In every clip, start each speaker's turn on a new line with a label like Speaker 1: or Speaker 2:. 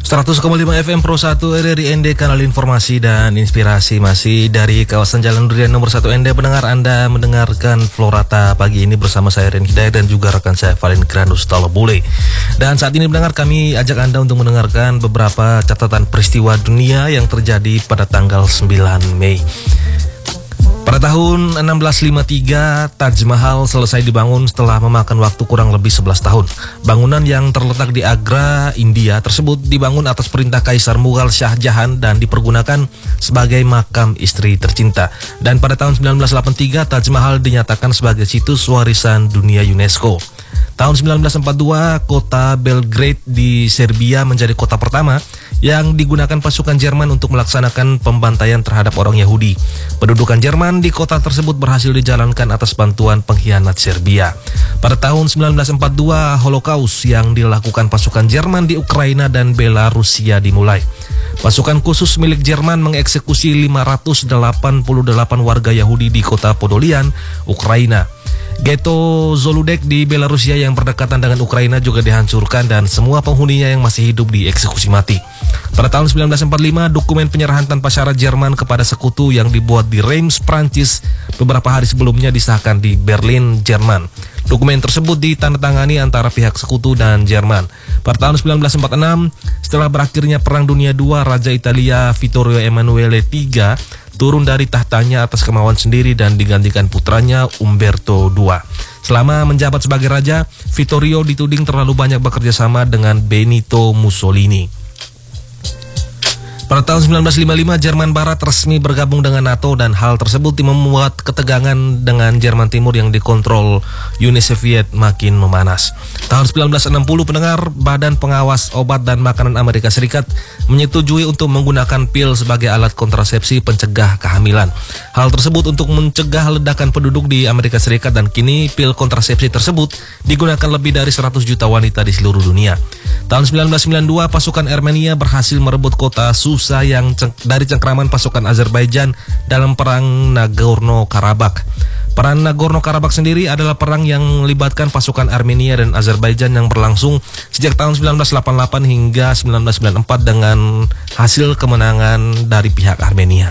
Speaker 1: 100,5 FM Pro 1 RRI ND, kanal informasi dan inspirasi. Masih dari kawasan Jalan Durian nomor 1 ND. Anda mendengarkan Florata pagi ini bersama saya Ren Hidayat dan juga rekan saya Valen Granus Talobule. Dan saat ini kami ajak Anda untuk mendengarkan beberapa catatan peristiwa dunia yang terjadi pada tanggal 9 Mei. Pada tahun 1653, Taj Mahal selesai dibangun setelah memakan waktu kurang lebih 11 tahun. Bangunan yang terletak di Agra, India tersebut dibangun atas perintah Kaisar Mughal Shah Jahan dan dipergunakan sebagai makam istri tercinta. Dan pada tahun 1983, Taj Mahal dinyatakan sebagai situs warisan dunia UNESCO. Tahun 1942, kota Belgrade di Serbia menjadi kota pertama yang digunakan pasukan Jerman untuk melaksanakan pembantaian terhadap orang Yahudi. Pendudukan Jerman di kota tersebut berhasil dijalankan atas bantuan pengkhianat Serbia. Pada tahun 1942, Holocaust yang dilakukan pasukan Jerman di Ukraina dan Belarusia dimulai. Pasukan khusus milik Jerman mengeksekusi 588 warga Yahudi di kota Podolian, Ukraina. Ghetto Zoludek di Belarusia yang berdekatan dengan Ukraina juga dihancurkan dan semua penghuninya yang masih hidup dieksekusi mati. Pada tahun 1945, dokumen penyerahan tanpa syarat Jerman kepada sekutu yang dibuat di Reims, Prancis beberapa hari sebelumnya disahkan di Berlin, Jerman. Dokumen tersebut ditandatangani antara pihak sekutu dan Jerman. Pada tahun 1946, setelah berakhirnya Perang Dunia II, Raja Italia Vittorio Emanuele III turun dari tahtanya atas kemauan sendiri dan digantikan putranya Umberto II. Selama menjabat sebagai raja, Vittorio dituding terlalu banyak bekerja sama dengan Benito Mussolini. Pada tahun 1955, Jerman Barat resmi bergabung dengan NATO dan hal tersebut membuat ketegangan dengan Jerman Timur yang dikontrol Uni Soviet makin memanas. Tahun 1960, Badan Pengawas Obat dan Makanan Amerika Serikat menyetujui untuk menggunakan pil sebagai alat kontrasepsi pencegah kehamilan. Hal tersebut untuk mencegah ledakan penduduk di Amerika Serikat dan kini pil kontrasepsi tersebut digunakan lebih dari 100 juta wanita di seluruh dunia. Tahun 1992, pasukan Armenia berhasil merebut kota Susa yang dari cengkraman pasukan Azerbaijan dalam perang Nagorno-Karabakh. Perang Nagorno-Karabakh sendiri adalah perang yang melibatkan pasukan Armenia dan Azerbaijan yang berlangsung sejak tahun 1988 hingga 1994 dengan hasil kemenangan dari pihak Armenia.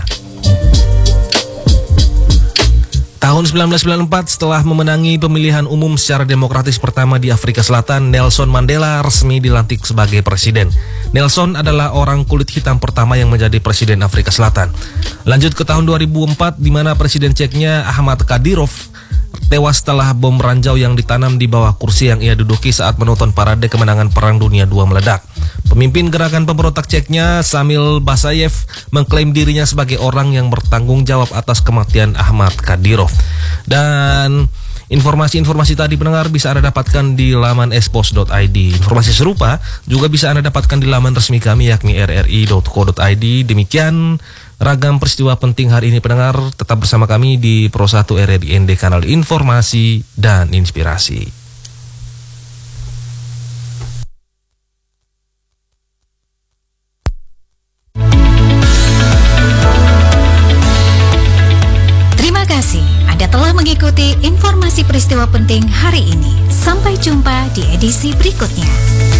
Speaker 1: Tahun 1994, setelah memenangi pemilihan umum secara demokratis pertama di Afrika Selatan, Nelson Mandela resmi dilantik sebagai presiden. Nelson adalah orang kulit hitam pertama yang menjadi presiden Afrika Selatan. Lanjut ke tahun 2004, di mana presiden Ceknya Ahmad Kadyrov tewas setelah bom ranjau yang ditanam di bawah kursi yang ia duduki saat menonton parade kemenangan Perang Dunia II meledak. Pemimpin gerakan pemberontak Ceknya, Samil Basayev, mengklaim dirinya sebagai orang yang bertanggung jawab atas kematian Ahmad Kadyrov. Dan informasi-informasi tadi pendengar bisa Anda dapatkan di laman espos.id. Informasi serupa juga bisa Anda dapatkan di laman resmi kami yakni rri.co.id. Demikian ragam peristiwa penting hari ini pendengar. Tetap bersama kami di Pro 1 RRI ND, kanal informasi dan inspirasi.
Speaker 2: Terima kasih Anda telah mengikuti informasi peristiwa penting hari ini. Sampai jumpa di edisi berikutnya.